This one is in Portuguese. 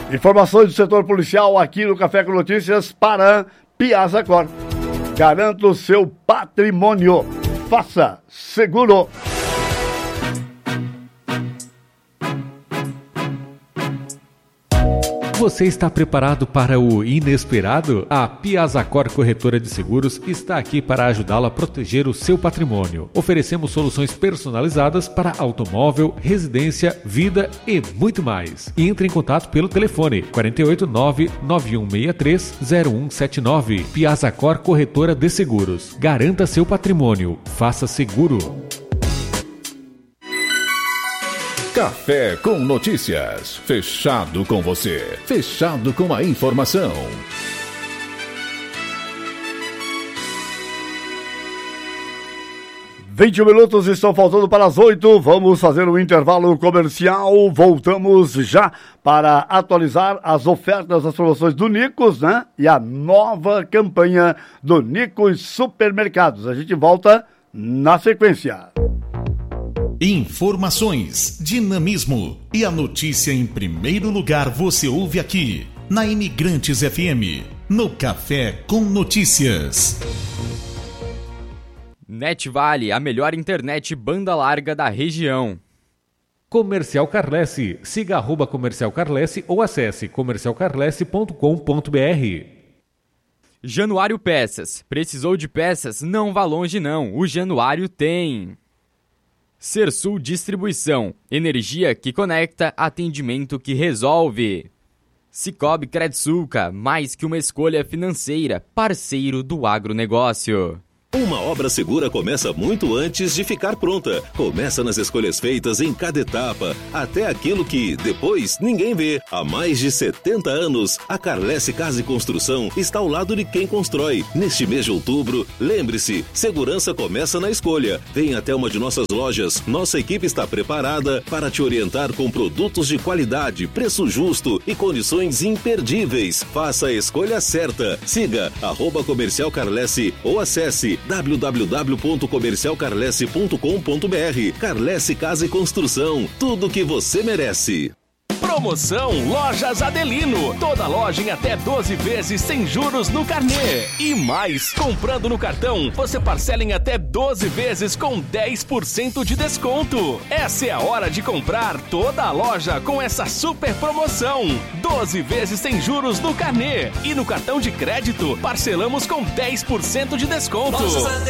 Informações do setor policial aqui no Café com Notícias para Piazza Cor. Garanta o seu patrimônio. Faça seguro. Você está preparado para o inesperado? A Piazza Cor Corretora de Seguros está aqui para ajudá-lo a proteger o seu patrimônio. Oferecemos soluções personalizadas para automóvel, residência, vida e muito mais. Entre em contato pelo telefone 489-9163-0179. Piazza Cor Corretora de Seguros. Garanta seu patrimônio. Faça seguro. Café com Notícias. Fechado com você. Fechado com a informação. ...20 minutos estão faltando para as 8. Vamos fazer um intervalo comercial. Voltamos já para atualizar as ofertas, as promoções do Nicos, né? E a nova campanha do Nicos Supermercados. A gente volta na sequência. Informações, dinamismo e a notícia em primeiro lugar você ouve aqui, na Imigrantes FM, no Café com Notícias. NetVale, a melhor internet banda larga da região. Comercial Carlesse. Siga @Comercial Carlesse ou acesse comercialcarlesse.com.br. Januário Peças. Precisou de peças? Não vá longe não, o Januário tem. Sersul Distribuição, energia que conecta, atendimento que resolve. Cicobi Credsulca, mais que uma escolha financeira, parceiro do agronegócio. Uma obra segura começa muito antes de ficar pronta. Começa nas escolhas feitas em cada etapa, até aquilo que, depois, ninguém vê. Há mais de 70 anos, a Carlesse Casa e Construção está ao lado de quem constrói. Neste mês de outubro, lembre-se, segurança começa na escolha. Venha até uma de nossas lojas. Nossa equipe está preparada para te orientar com produtos de qualidade, preço justo e condições imperdíveis. Faça a escolha certa. Siga @Comercial Carlesse ou acesse www.comercialcarlesse.com.br. Carlesse Casa e Construção, tudo o que você merece. Promoção Lojas Adelino. Toda loja em até 12 vezes sem juros no carnê. E mais, comprando no cartão, você parcela em até 12 vezes com 10% de desconto. Essa é a hora de comprar toda a loja com essa super promoção. 12 vezes sem juros no carnê. E no cartão de crédito, parcelamos com 10% de desconto.